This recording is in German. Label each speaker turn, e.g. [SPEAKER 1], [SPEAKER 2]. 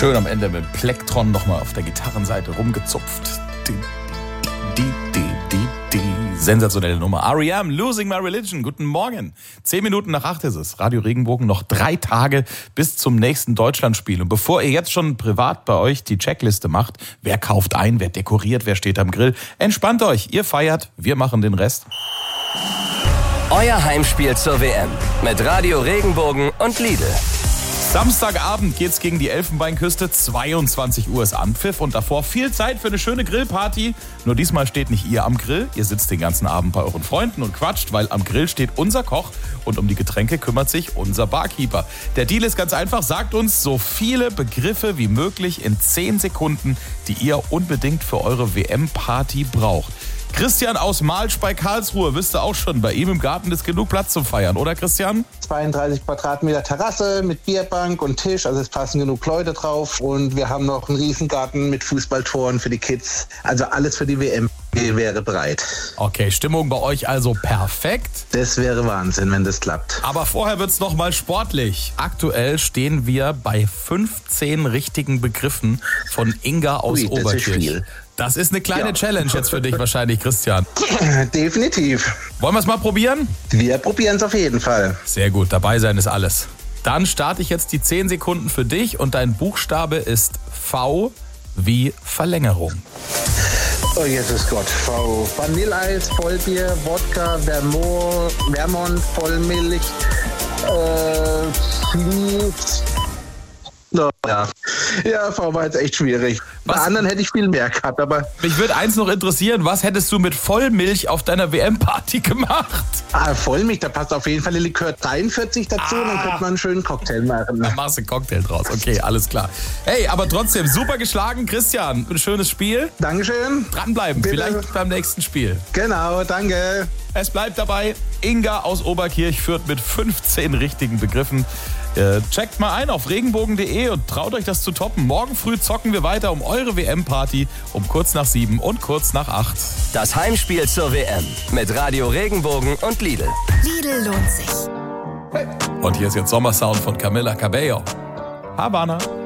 [SPEAKER 1] Schön am Ende mit Plektron nochmal auf der Gitarrenseite rumgezupft. Sensationelle Nummer. R.E.M. Losing My Religion. Guten Morgen. 10 Minuten nach 8 ist es. Radio Regenbogen. Noch 3 Tage bis zum nächsten Deutschlandspiel. Und bevor ihr jetzt schon privat bei euch die Checkliste macht, wer kauft ein, wer dekoriert, wer steht am Grill, entspannt euch. Ihr feiert, wir machen den Rest.
[SPEAKER 2] Euer Heimspiel zur WM mit Radio Regenbogen und Lidl.
[SPEAKER 1] Samstagabend geht's gegen die Elfenbeinküste. 22 Uhr ist Anpfiff und davor viel Zeit für eine schöne Grillparty. Nur diesmal steht nicht ihr am Grill. Ihr sitzt den ganzen Abend bei euren Freunden und quatscht, weil am Grill steht unser Koch und um die Getränke kümmert sich unser Barkeeper. Der Deal ist ganz einfach. Sagt uns so viele Begriffe wie möglich in 10 Sekunden, die ihr unbedingt für eure WM-Party braucht. Christian aus Malsch bei Karlsruhe, wisst ihr auch schon, bei ihm im Garten ist genug Platz zum Feiern, oder Christian?
[SPEAKER 3] 32 Quadratmeter Terrasse mit Bierbank und Tisch, also es passen genug Leute drauf. Und wir haben noch einen Riesengarten mit Fußballtoren für die Kids. Also alles für die WM wäre bereit.
[SPEAKER 1] Okay, Stimmung bei euch also perfekt.
[SPEAKER 3] Das wäre Wahnsinn, wenn das klappt.
[SPEAKER 1] Aber vorher wird's noch mal sportlich. Aktuell stehen wir bei 15 richtigen Begriffen von Inga aus Oberkirch. Das ist eine kleine Challenge jetzt für dich wahrscheinlich, Christian.
[SPEAKER 3] Definitiv.
[SPEAKER 1] Wollen wir es mal probieren?
[SPEAKER 3] Wir probieren es auf jeden Fall.
[SPEAKER 1] Sehr gut, dabei sein ist alles. Dann starte ich jetzt die 10 Sekunden für dich und dein Buchstabe ist V wie Verlängerung.
[SPEAKER 3] Oh, Jesus Gott. V. Vanilleeis, Vollbier, Wodka, Vermont, Vollmilch, Ja, V war jetzt echt schwierig. Bei anderen hätte ich viel mehr gehabt, aber...
[SPEAKER 1] Mich würde eins noch interessieren, was hättest du mit Vollmilch auf deiner WM-Party gemacht?
[SPEAKER 3] Vollmilch, da passt auf jeden Fall der Likör 43 dazu, dann könnte man einen schönen Cocktail machen.
[SPEAKER 1] Dann machst du einen Cocktail draus, okay, alles klar. Hey, aber trotzdem, super geschlagen, Christian. Ein schönes Spiel.
[SPEAKER 3] Dankeschön.
[SPEAKER 1] Dranbleiben, bitte. Vielleicht beim nächsten Spiel.
[SPEAKER 3] Genau, danke.
[SPEAKER 1] Es bleibt dabei, Inga aus Oberkirch führt mit 15 richtigen Begriffen. Checkt mal ein auf regenbogen.de und traut euch das zu toppen. Morgen früh zocken wir weiter um eure WM-Party um kurz nach 7 und kurz nach 8.
[SPEAKER 2] Das Heimspiel zur WM mit Radio Regenbogen und Lidl.
[SPEAKER 4] Lidl lohnt sich.
[SPEAKER 1] Und hier ist jetzt Sommersound von Camila Cabello. Havana.